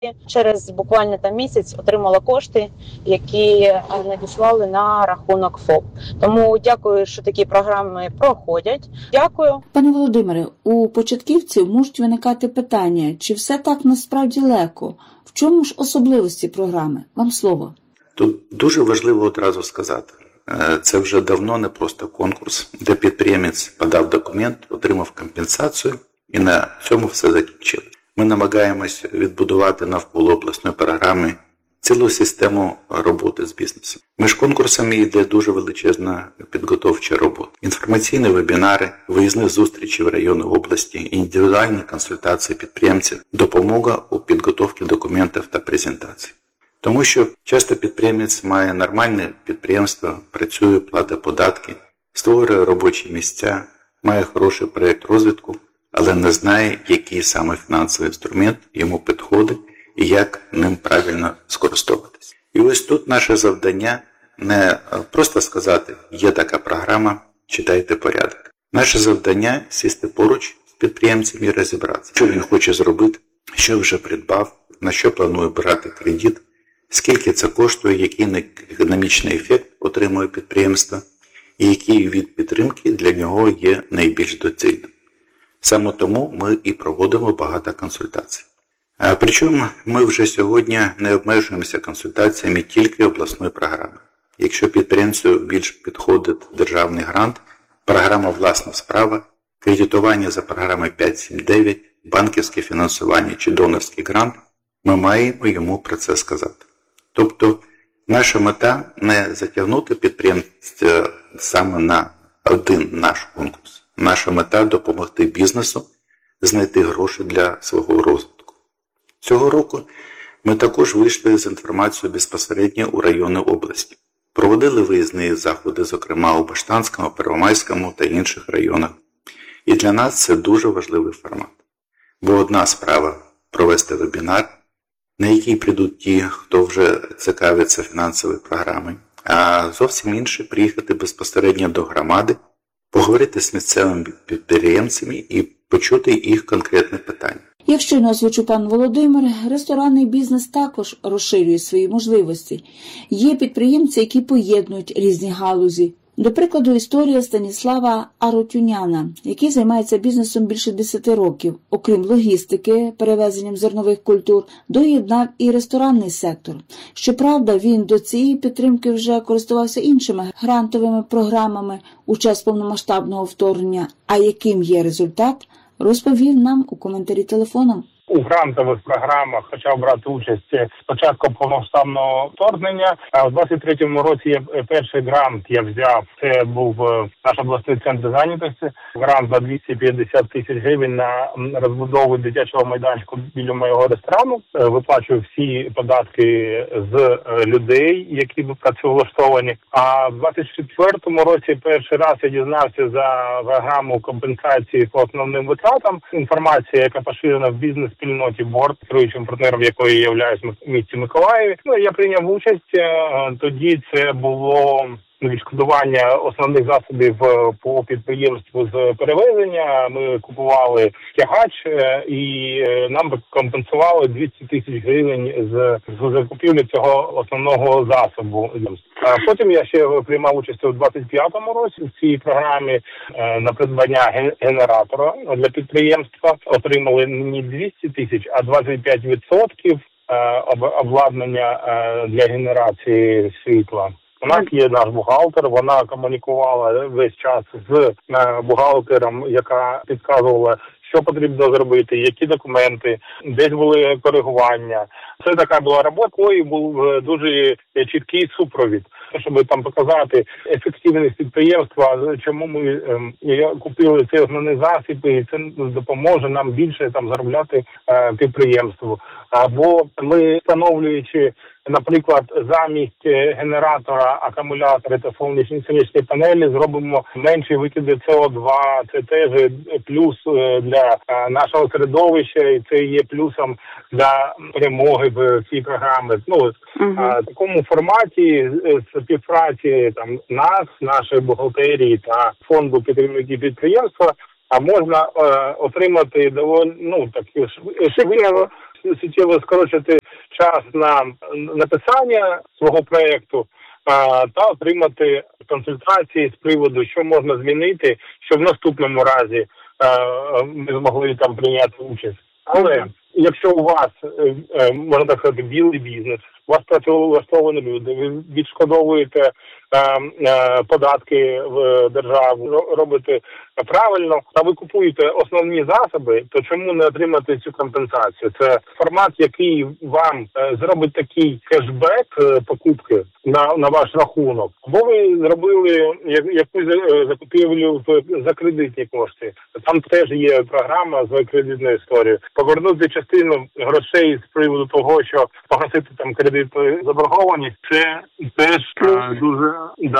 через буквально місяць отримала кошти, які надіслали на рахунок ФОП. Тому дякую, що такі програми проходять. Дякую. Пане Володимире, у початківців можуть виникати питання, чи все так насправді легко? В чому ж особливості програми? Вам слово. Тут дуже важливо одразу сказати. Це вже давно не просто конкурс, де підприємець подав документ, отримав компенсацію і на цьому все закінчили. Ми намагаємось відбудувати навколо обласної програми цілу систему роботи з бізнесом. Між конкурсами йде дуже величезна підготовча робота. Інформаційні вебінари, виїзні зустрічі в райони області, індивідуальні консультації підприємців, допомога у підготовці документів та презентацій. Тому що часто підприємець має нормальне підприємство, працює, платить податки, створює робочі місця, має хороший проєкт розвитку, але не знає, який саме фінансовий інструмент йому підходить і як ним правильно скористовуватись. І ось тут наше завдання не просто сказати, є така програма, читайте порядок. Наше завдання – сісти поруч з підприємцем і розібратися, що він хоче зробити, що вже придбав, на що планує брати кредит, скільки це коштує, який економічний ефект отримує підприємство і який від підтримки для нього є найбільш доцільним. Саме тому ми і проводимо багато консультацій. Причому ми вже сьогодні не обмежуємося консультаціями тільки обласної програми. Якщо підприємцю більш підходить державний грант, програма «Власна справа», кредитування за програмою 5.7.9, банківське фінансування чи донорський грант, ми маємо йому про це сказати. Тобто наша мета не затягнути підприємця саме на один наш конкурс. Наша мета – допомогти бізнесу знайти гроші для свого розвитку. Цього року ми також вийшли з інформацією безпосередньо у райони області. Проводили виїзні заходи, зокрема у Баштанському, Первомайському та інших районах. І для нас це дуже важливий формат. Бо одна справа – провести вебінар, на який прийдуть ті, хто вже цікавиться фінансовою програмою, а зовсім інше – приїхати безпосередньо до громади, поговорити з місцевими підприємцями і почути їх конкретне питання. Як щойно озвучив пан Володимир, ресторанний бізнес також розширює свої можливості. Є підприємці, які поєднують різні галузі. До прикладу, історія Станіслава Арутюняна, який займається бізнесом більше 10 років. Окрім логістики, перевезенням зернових культур, доєднав і ресторанний сектор. Щоправда, він до цієї підтримки вже користувався іншими грантовими програмами у час повномасштабного вторгнення. А яким є результат, розповів нам у коментарі телефоном. У грантових програмах почав брати участь з початку повномасштабного вторгнення. А у 23-му році перший грант я взяв. Це був наш обласний центр зайнятості. Грант на 250 тисяч гривень на розбудову дитячого майданчику біля моєго ресторану. Виплачую всі податки з людей, які працевлаштовані. А в 24-му році перший раз я дізнався за програму компенсації по основним витратам. Інформація, яка поширена в бізнес-спільноті БОРД, керуючим партнером якої я являюсь в місті Миколаєві. Я прийняв участь. Тоді це було відшкодування основних засобів по підприємству з перевезення. Ми купували тягач і нам компенсували 200 тисяч гривень з закупівлі цього основного засобу. Потім я ще приймав участь у 25-му році в цій програмі на придбання генератора для підприємства. Отримали не 200 тисяч, а 25% обладнання для генерації світла. У нас є наш бухгалтер, вона комунікувала весь час з бухгалтером, яка підказувала, що потрібно зробити, які документи, десь були коригування. Це така була робота, і був дуже чіткий супровід, щоб там показати ефективність підприємства, чому ми купили цей основний засіб, і це допоможе нам більше там заробляти підприємству. Або ми, встановлюючи, наприклад, замість генератора, акумулятори та сонячні панелі, зробимо менші викиди СО2. Це теж плюс для нашого середовища, і це є плюсом для перемоги в цій програмі. В такому форматі співпраці там нас, нашої бухгалтерії та фонду підтримки підприємства а можна отримати доволі суттєво скорочити час на написання свого проєкту та отримати консультації з приводу, що можна змінити, щоб в наступному разі ми змогли там прийняти участь. Але якщо у вас, можна так сказати, білий бізнес, у вас працевлаштовані люди, ви відшкодовуєте податки в державу, робите правильно, та ви купуєте основні засоби, то чому не отримати цю компенсацію? Це формат, який вам зробить такий кешбек покупки на ваш рахунок. Або ви зробили якусь закупівлю за кредитні кошти. Там теж є програма з кредитною історією. Повернути частину грошей з приводу того, що погасити там кредитну заборгованість, це теж дуже,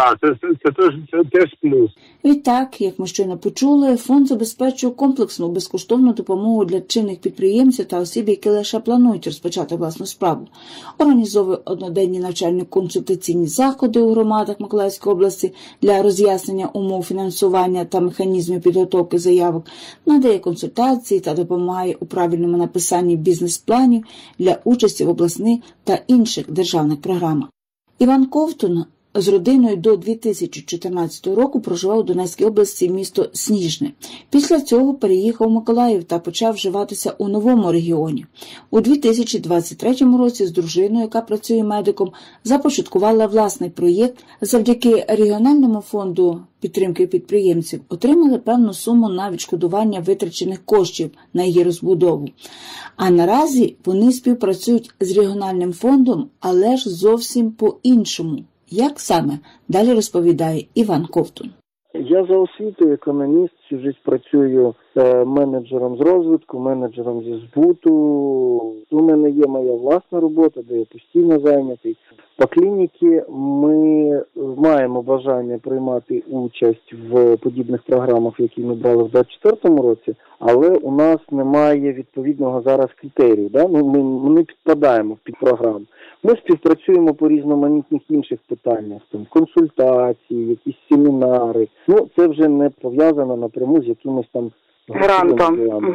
це теж плюс. Відтак, як ми щойно почули, фонд забезпечує комплексну безкоштовну допомогу для чинних підприємців та осіб, які лише планують розпочати власну справу. Організовує одноденні навчально-консультаційні заходи у громадах Миколаївської області для роз'яснення умов фінансування та механізмів підготовки заявок, надає консультації та допомагає у правильному написанні бізнес-планів для участі в обласних та інших державних програмах. Іван Ковтун з родиною до 2014 року проживав у Донецькій області, місто Сніжне. Після цього переїхав у Миколаїв та почав вживатися у новому регіоні. У 2023 році з дружиною, яка працює медиком, започаткувала власний проєкт. Завдяки регіональному фонду підтримки підприємців отримали певну суму на відшкодування витрачених коштів на її розбудову. А наразі вони співпрацюють з регіональним фондом, але ж зовсім по-іншому. Як саме? Далі розповідає Іван Ковтун. Я за освітою економіст, всю життя працюю менеджером з розвитку, менеджером зі збуту. У мене є моя власна робота, де я постійно зайнятий. По клініці ми маємо бажання приймати участь в подібних програмах, які ми брали в 2024 році, але у нас немає відповідного зараз критерію. Да? Ми не підпадаємо під програму. Ми співпрацюємо по різноманітних інших питаннях, там консультації, якісь семінари. Це вже не пов'язано напряму з якимось там грантом.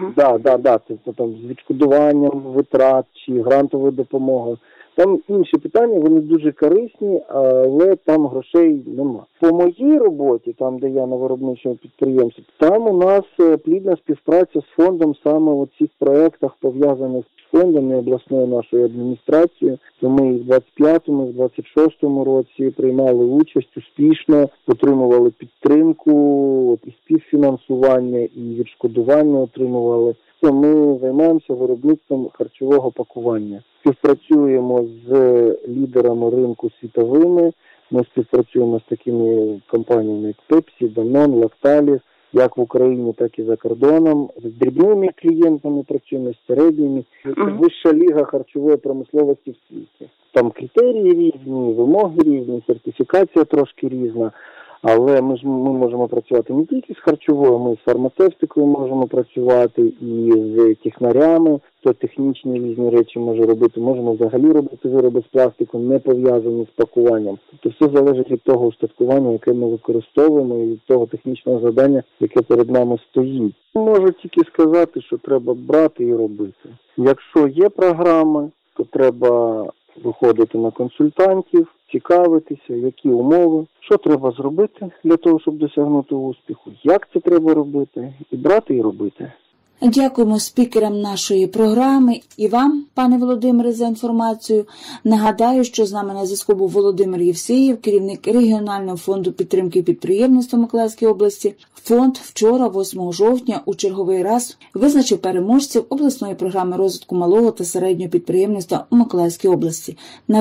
Це там з відшкодуванням витрат чи грантовою допомогою. Там інші питання, вони дуже корисні, але там грошей нема. По моїй роботі, там, де я на виробничому підприємстві, там у нас плідна співпраця з фондом саме у цих проєктах, пов'язаних з фондом і обласною нашою адміністрацією. То ми і в 25-му, і в 26-му році приймали участь успішно, отримували підтримку, і співфінансування, і відшкодування отримували. Ми займаємося виробництвом харчового пакування. Співпрацюємо з лідерами ринку світовими. Ми співпрацюємо з такими компаніями, як Pepsi, Danone, Lactalis, як в Україні, так і за кордоном. З дрібними клієнтами працюємо, з середніми. Це вища ліга харчової промисловості в світі. Там критерії різні, вимоги різні, сертифікація трошки різна. Але ми можемо працювати не тільки з харчовою, ми з фармацевтикою можемо працювати і з технарями, хто технічні різні речі може робити. Можемо взагалі робити вироби з пластику, не пов'язані з пакуванням. Тобто все залежить від того устаткування, яке ми використовуємо, і від того технічного завдання, яке перед нами стоїть. Можу тільки сказати, що треба брати і робити. Якщо є програми, то треба виходити на консультантів, цікавитися, які умови, що треба зробити для того, щоб досягнути успіху, як це треба робити, і брати і робити. Дякуємо спікерам нашої програми і вам, пане Володимире, за інформацію. Нагадаю, що з нами на зв'язку був Володимир Євсеєв, керівник регіонального фонду підтримки підприємництва Миколаївської області. Фонд вчора, 8 жовтня, у черговий раз визначив переможців обласної програми розвитку малого та середнього підприємництва у Миколаївській області на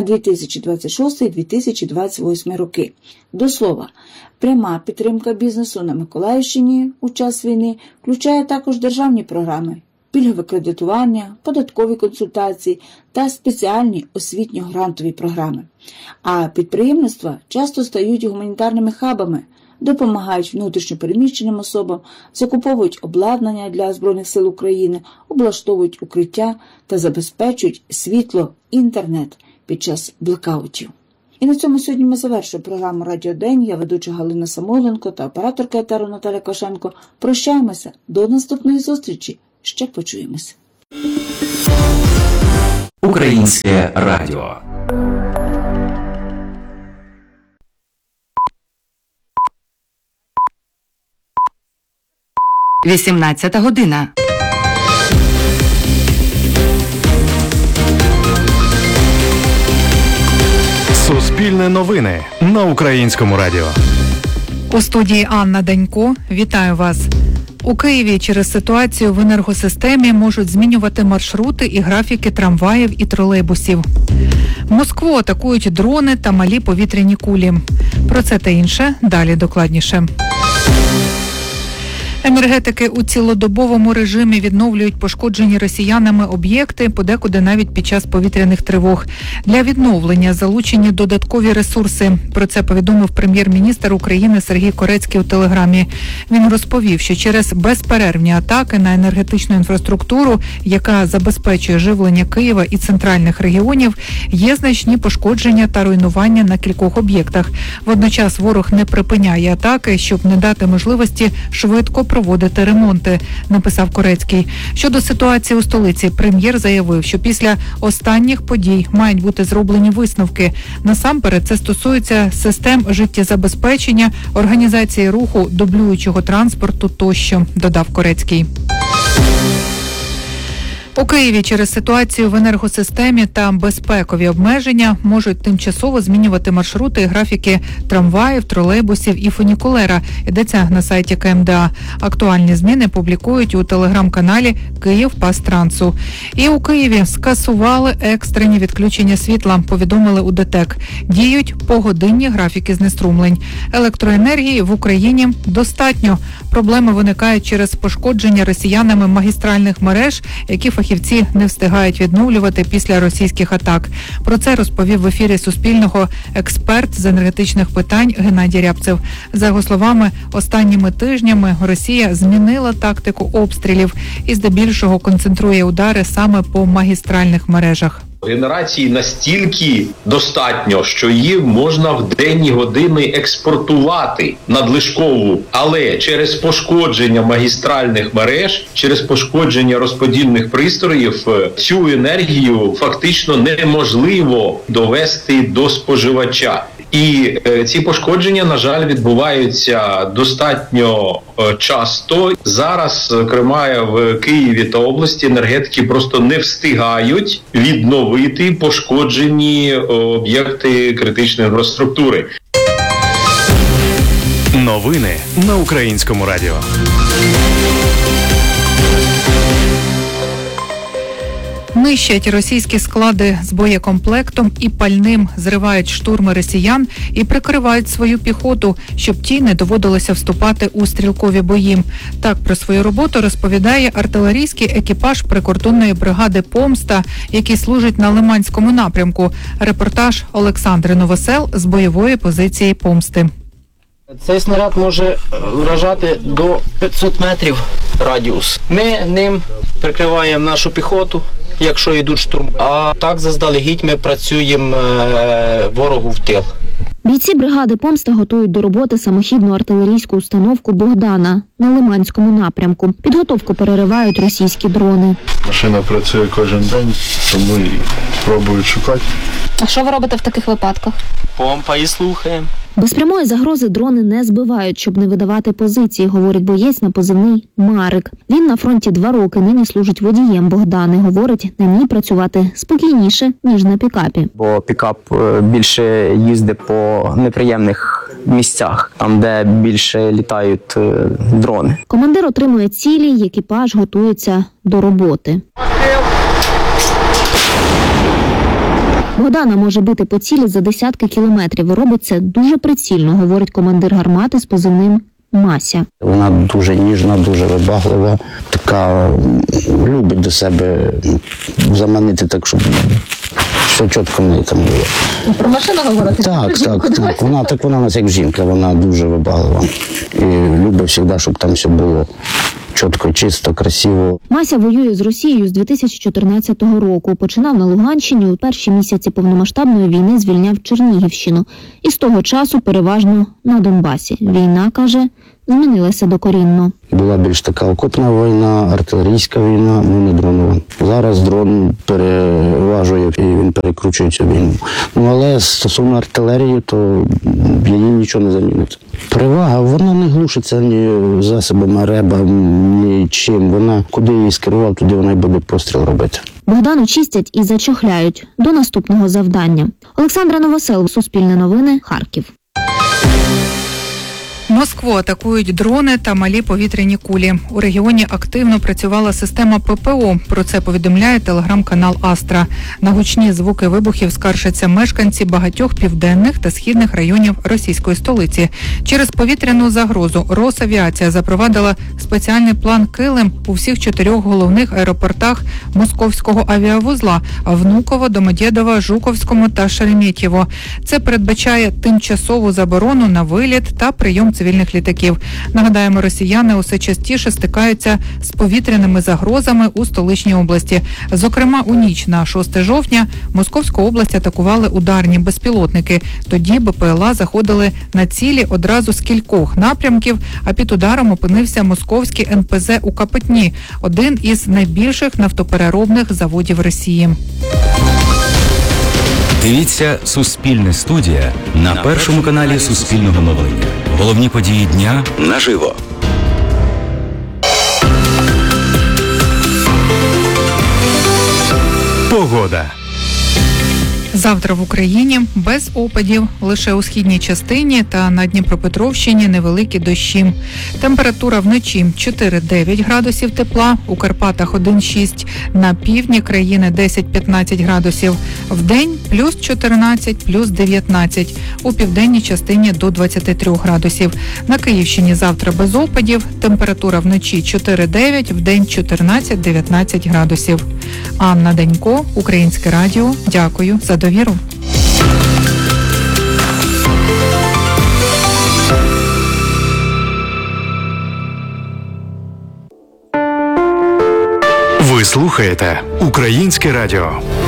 2026-2028 роки. До слова, пряма підтримка бізнесу на Миколаївщині у час війни включає також державні програми, пільгове кредитування, податкові консультації та спеціальні освітньо-грантові програми. А підприємництва часто стають гуманітарними хабами, допомагають внутрішньо переміщеним особам, закуповують обладнання для Збройних сил України, облаштовують укриття та забезпечують світло, інтернет під час блекаутів. І на цьому сьогодні ми завершуємо програму «Радіо День». Я ведуча Галина Самойленко та операторка етеру Наталя Кошенко. Прощаємося. До наступної зустрічі. Ще почуємося. Українське радіо. – 18 година. Суспільне новини на Українському радіо. У студії Анна Данько. Вітаю вас. У Києві через ситуацію в енергосистемі можуть змінювати маршрути і графіки трамваїв і тролейбусів. Москву атакують дрони та малі повітряні кулі. Про це та інше далі докладніше. Енергетики у цілодобовому режимі відновлюють пошкоджені росіянами об'єкти, подекуди навіть під час повітряних тривог. Для відновлення залучені додаткові ресурси. Про це повідомив прем'єр-міністр України Сергій Корецький у Телеграмі. Він розповів, що через безперервні атаки на енергетичну інфраструктуру, яка забезпечує живлення Києва і центральних регіонів, є значні пошкодження та руйнування на кількох об'єктах. Водночас ворог не припиняє атаки, щоб не дати можливості швидко проводити ремонти, написав Корецький. Щодо ситуації у столиці, прем'єр заявив, що після останніх подій мають бути зроблені висновки. Насамперед, це стосується систем життєзабезпечення, організації руху, дублюючого транспорту тощо, додав Корецький. У Києві через ситуацію в енергосистемі та безпекові обмеження можуть тимчасово змінювати маршрути і графіки трамваїв, тролейбусів і фунікулера. Йдеться на сайті КМДА. Актуальні зміни публікують у телеграм-каналі «Київпастрансу». І у Києві скасували екстрені відключення світла, повідомили у ДТЕК. Діють погодинні графіки знеструмлень. Електроенергії в Україні достатньо. Проблеми виникають через пошкодження росіянами магістральних мереж, які фахівці не встигають відновлювати після російських атак. Про це розповів в ефірі Суспільного експерт з енергетичних питань Геннадій Рябцев. За його словами, останніми тижнями Росія змінила тактику обстрілів і здебільшого концентрує удари саме по магістральних мережах. Генерації настільки достатньо, що її можна в денні години експортувати надлишкову, але через пошкодження магістральних мереж, через пошкодження розподільних пристроїв цю енергію фактично неможливо довести до споживача. І ці пошкодження, на жаль, відбуваються достатньо часто. Зараз, зокрема, в Києві та області енергетики просто не встигають відновити пошкоджені об'єкти критичної інфраструктури. Новини на Українському радіо. Нищать російські склади з боєкомплектом і пальним, зривають штурми росіян і прикривають свою піхоту, щоб ті не доводилося вступати у стрілкові бої. Так про свою роботу розповідає артилерійський екіпаж прикордонної бригади «Помста», який служить на Лиманському напрямку. Репортаж Олександри Новосел з бойової позиції «Помсти». Цей снаряд може вражати до 500 метрів радіус. Ми ним прикриваємо нашу піхоту, якщо йдуть штурм. А так заздалегідь ми працюємо ворогу в тил. Бійці бригади «Помста» готують до роботи самохідну артилерійську установку «Богдана» на Лиманському напрямку. Підготовку переривають російські дрони. Машина працює кожен день, тому і пробують шукати. А що ви робите в таких випадках? Помпа і слухаємо. Без прямої загрози дрони не збивають, щоб не видавати позиції, говорить боєць на позивний «Марик». Він на фронті 2 роки, нині служить водієм «Богдани». Говорить, на ній працювати спокійніше, ніж на пікапі. Бо пікап більше їздить по неприємних місцях, там, де більше літають дрони. Командир отримує цілі, екіпаж готується до роботи. Богдана може бити по цілі за десятки кілометрів. Робить це дуже прицільно, говорить командир гармати з позивним Мася. Вона дуже ніжна, дуже вибаглива, така любить до себе заманити так, щоб все чітко в неї там було. Про машину говорити? Так. Вона у нас як жінка, вона дуже вибаглива. І любить завжди, щоб там все було чітко, чисто, красиво. Мася воює з Росією з 2014 року. Починав на Луганщині, у перші місяці повномасштабної війни звільняв Чернігівщину. І з того часу переважно на Донбасі. Війна, каже, змінилася докорінно. Була більш така окопна війна, артилерійська війна, не дронова. Зараз дрон переважує і він перекручує цю війну. Але стосовно артилерії, то її нічого не замінить. Перевага, вона не глушиться ні засобами РЕБа, ні чим. Вона куди її скерував, туди вона й буде постріл робити. Богдану чистять і зачохляють до наступного завдання. Олександра Новосел, Суспільне новини, Харків. Москву атакують дрони та малі повітряні кулі. У регіоні активно працювала система ППО. Про це повідомляє телеграм-канал Астра. На гучні звуки вибухів скаржаться мешканці багатьох південних та східних районів російської столиці. Через повітряну загрозу Росавіація запровадила спеціальний план «Килим» у всіх 4 головних аеропортах Московського авіавузла – Внуково, Домодєдово, Жуковському та Шереметьєво. Це передбачає тимчасову заборону на виліт та прийом цивільних літаків. Нагадаємо, росіяни усе частіше стикаються з повітряними загрозами у столичній області. Зокрема, у ніч на 6 жовтня Московську область атакували ударні безпілотники. Тоді БПЛА заходили на цілі одразу з кількох напрямків, а під ударом опинився московський НПЗ у Капитні, один із найбільших нафтопереробних заводів Росії. Дивіться «Суспільне студія» на першому каналі Суспільного мовлення. Головні події дня наживо. Погода. Завтра в Україні без опадів, лише у східній частині та на Дніпропетровщині невеликі дощі. Температура вночі 4-9 градусів тепла, у Карпатах 1-6, на півдні країни 10-15 градусів. Вдень плюс 14, плюс 19, у південній частині до 23 градусів. На Київщині завтра без опадів, температура вночі 4-9, вдень 14-19 градусів. Анна Денько, Українське радіо. Дякую за довіру. Ви слухаєте Українське радіо.